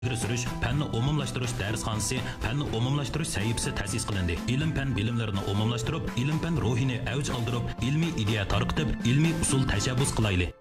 ilgari surish, fanni umumlashtirish darsxonasi, fanni umumlashtirish sahifasi ta'sis qilindi. Ilm-fan bilimlarini umumlashtirib, ilm-fan ruhini avj oldirib, ilmiy ideya tarqitib, ilmiy usul tashabbus qilayli.